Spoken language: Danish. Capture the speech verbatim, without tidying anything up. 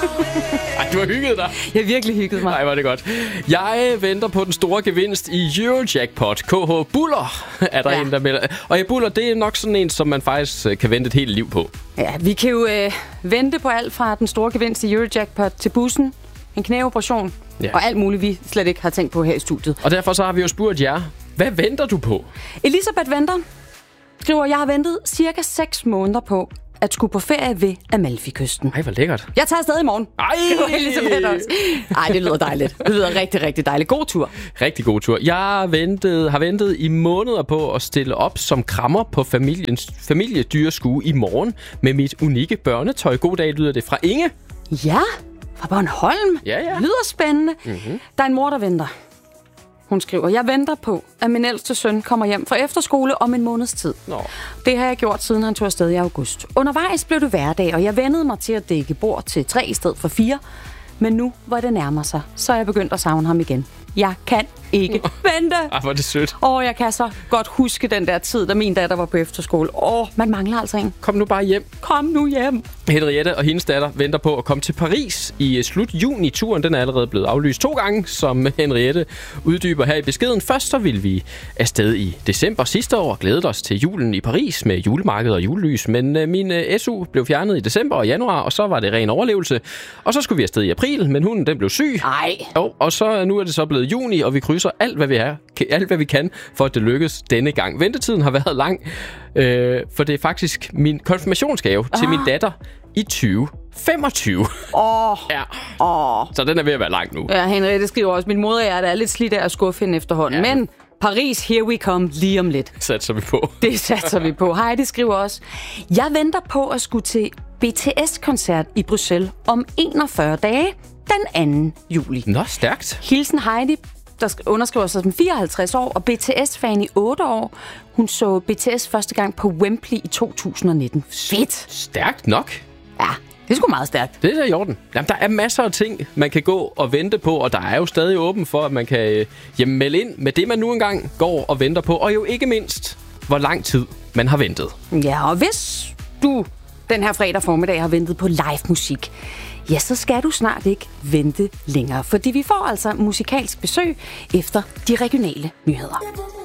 Ej, du har hygget dig. Jeg har virkelig hygget mig. Nej, var det godt. Jeg venter på den store gevinst i Eurojackpot. K H Buller er der ja. en, der melder. Og ja, Buller, det er nok sådan en, som man faktisk kan vente et helt liv på. Ja, vi kan jo øh, vente på alt fra den store gevinst i Eurojackpot til bussen, en knæoperation ja. og alt muligt, vi slet ikke har tænkt på her i studiet. Og derfor så har vi jo spurgt jer, hvad venter du på? Elisabeth venter, skriver, jeg har ventet cirka seks måneder på at skulle på ferie ved Amalfi-kysten. Ej, hvor lækkert. Jeg tager afsted i morgen. Ej! Elisabeth også. Ej, det lyder dejligt. Det lyder rigtig, rigtig dejligt. God tur. Rigtig god tur. Jeg har ventet, har ventet i måneder på at stille op som krammer på familiens familiedyreskue i morgen med mit unikke børnetøj. God dag, lyder det fra Inge. Ja, fra Bornholm. Ja, ja. Lyder spændende. Mm-hmm. Der er en mor, der venter. Hun skriver, jeg venter på, at min ældste søn kommer hjem fra efterskole om en måneds tid. Nå. Det har jeg gjort, siden han tog afsted i august. Undervejs blev det hverdag, og jeg vendede mig til at dække bord til tre i stedet for fire. Men nu, hvor det nærmer sig, så er jeg begyndt at savne ham igen. Jeg kan ikke vente. Ej, hvor er det sødt. Åh, jeg kan så godt huske den der tid, da min datter var på efterskole. Åh, man mangler altså en. Kom nu bare hjem. Kom nu hjem. Henriette og hendes datter venter på at komme til Paris i slut juni. Turen den er allerede blevet aflyst to gange, som Henriette uddyber her i beskeden. Først så ville vi afsted i december sidste år og glædede os til julen i Paris med julemarked og julelys. Men øh, min øh, S U blev fjernet i december og januar, og så var det ren overlevelse. Og så skulle vi afsted i april, men hunden den blev syg. Ej. Og, og så nu er det så blevet juni, og vi krydser alt, hvad vi er, alt, hvad vi kan, for at det lykkes denne gang. Ventetiden har været lang, øh, for det er faktisk min konfirmationsgave ah. til min datter i tyve femogtyve. Åh. Oh. Ja. Oh. Så den er ved at være lang nu. Ja, Henriette skriver også, min moder og jeg er lidt slidt af at skuffe hende efterhånden. Ja. Men Paris, here we come, lige om lidt. Satser vi på. Det satser vi på. Heidi skriver også, jeg venter på at skulle til B T S-koncert i Bruxelles om enogfyrre dage den anden juli. Nå, stærkt. Hilsen Heidi, der underskriver sig som fireoghalvtreds år og B T S-fan i otte år. Hun så B T S første gang på Wembley i to tusind nitten. Fedt! Stærkt nok. Ja, det er sgu meget stærkt. Det er der i orden. Jamen, der er masser af ting, man kan gå og vente på, og der er jo stadig åben for, at man kan øh, jamen, melde ind med det, man nu engang går og venter på. Og jo ikke mindst, hvor lang tid man har ventet. Ja, og hvis du den her fredag formiddag har ventet på live musik, ja, så skal du snart ikke vente længere, fordi vi får altså musikalsk besøg efter de regionale nyheder.